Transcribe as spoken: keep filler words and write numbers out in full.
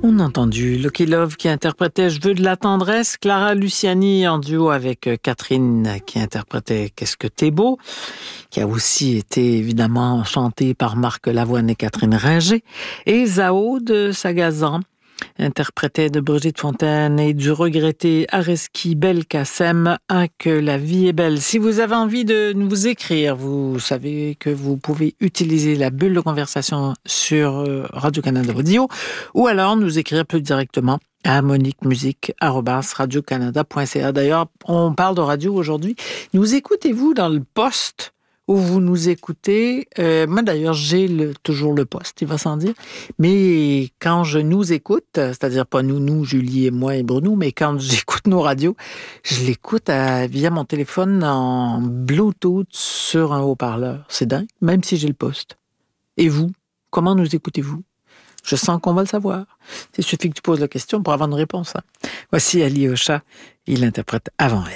On a entendu Lucky Love qui interprétait Je veux de la tendresse, Clara Luciani en duo avec Catherine qui interprétait Qu'est-ce que t'es beau, qui a aussi été évidemment chanté par Marc Lavoine et Catherine Ringer, et Zao de Sagazan interprétait de Brigitte Fontaine et du regretté Areski Belkacem un Que la vie est belle. Si vous avez envie de nous écrire, vous savez que vous pouvez utiliser la bulle de conversation sur Radio-Canada Audio ou alors nous écrire plus directement à monique musique arobase radio canada point c a. D'ailleurs, on parle de radio aujourd'hui. Nous écoutez-vous dans le poste où vous nous écoutez? Euh, moi, d'ailleurs, j'ai le, toujours le poste, il va sans dire. Mais quand je nous écoute, c'est-à-dire pas nous, nous, Julie et moi et Bruno, mais quand j'écoute nos radios, je l'écoute à, via mon téléphone en Bluetooth sur un haut-parleur. C'est dingue, même si j'ai le poste. Et vous, comment nous écoutez-vous? Je sens qu'on va le savoir. Il suffit que tu poses la question pour avoir une réponse. Hein. Voici Ali Ocha, il interprète Avant elle.